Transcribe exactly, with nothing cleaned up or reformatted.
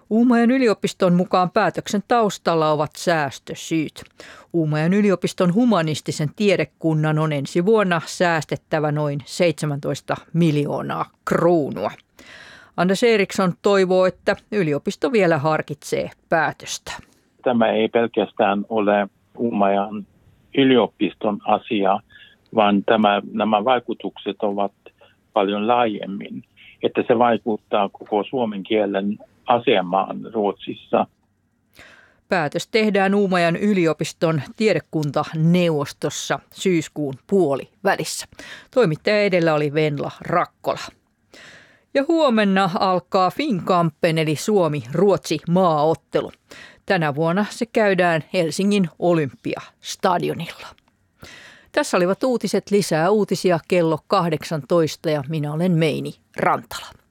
Uumajan yliopiston mukaan päätöksen taustalla ovat säästösyyt. Uumajan yliopiston humanistisen tiedekunnan on ensi vuonna säästettävä noin seitsemäntoista miljoonaa kruunua. Anders Eriksson toivoo, että yliopisto vielä harkitsee päätöstä. Tämä ei pelkästään ole Uumajan yliopiston asia, vaan tämä, nämä vaikutukset ovat paljon laajemmin, että se vaikuttaa koko suomen kielen asemaan Ruotsissa. Päätös tehdään Uumajan yliopiston tiedekuntaneuvostossa syyskuun puolivälissä. Toimittaja edellä oli Venla Rakkola. Ja huomenna alkaa Finnkampen eli Suomi-Ruotsi-maaottelu. Tänä vuonna se käydään Helsingin Olympiastadionilla. Tässä olivat uutiset. Lisää uutisia kello kahdeksantoista ja minä olen Meini Rantala.